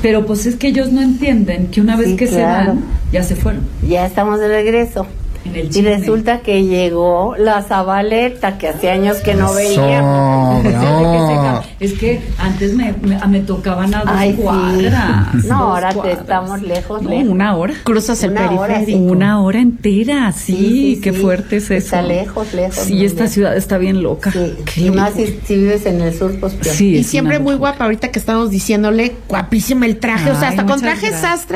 Pero pues es que ellos no entienden que una vez Sí, que claro. se van, ya se fueron. Ya estamos de regreso. En el Y chisme. resulta que llegó la Zabaleta, que hace años que no veíamos. No. Es que antes me tocaban a 2 Ay, sí. cuadras. No, 2 ahora cuadras. estamos lejos, No, lejos. 1 hora. Cruzas el Una hora, periférico. sí. 1 hora entera, sí, qué fuerte es eso. Está lejos, lejos. Sí, muy esta lejos. ciudad está bien loca. Sí. Qué Y más locura. si vives en el sur, pues peor. Sí, Y es siempre una muy locura. guapa, ahorita que estamos diciéndole, guapísima el traje, o sea, Ay, hasta con muchas traje gracias. sastre